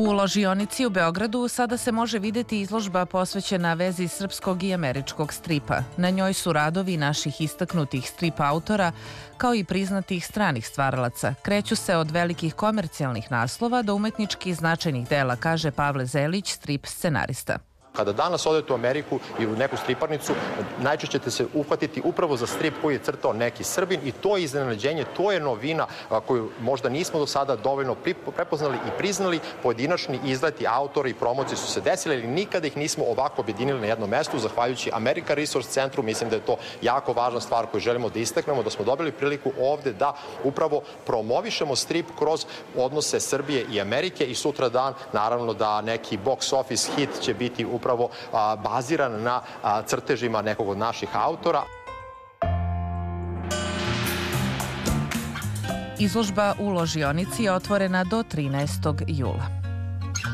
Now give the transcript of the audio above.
U ložionici u Beogradu sada se može videti izložba posvećena vezi srpskog i američkog stripa. Na njoj su radovi naših istaknutih strip autora, kao i priznatih stranih stvaralaca. Kreću se od velikih komercijalnih naslova do umetnički značajnih dela, kaže Pavle Zelić, strip scenarista. Kada danas odete u Ameriku i u neku striparnicu, najčešće ćete se uhvatiti upravo za strip koji je crtao neki Srbin i to je iznenađenje, to je novina koju možda nismo do sada dovoljno prepoznali i priznali. Pojedinačni izleti, autori i promocije su se desile, ali nikada ih nismo ovako objedinili na jednom mestu. Zahvaljujući American Resource Centru, mislim da je to jako važna stvar koju želimo da istaknemo, da smo dobili priliku ovde da upravo promovišemo strip kroz odnose Srbije i Amerike i sutra dan, naravno da neki box office hit će biti upravo baziran na crtežima nekog od naših autora. Izložba u ložionici je otvorena do 13. jula.